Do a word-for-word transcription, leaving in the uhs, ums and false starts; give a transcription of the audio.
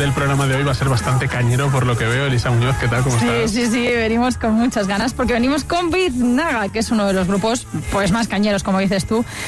del programa de hoy va a ser bastante cañero por lo que veo. Elisa Muñoz, ¿qué tal? ¿Cómo sí, estás? Sí, sí, sí, venimos con muchas ganas porque venimos con Biznaga, que es uno de los grupos pues más cañeros, como dices tú,